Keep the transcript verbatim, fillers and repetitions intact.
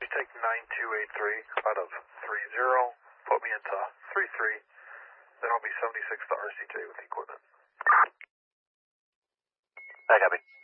take nine two eight three out of three zero, put me into three three, then I'll be seventy-six to R C J with the equipment. I copy.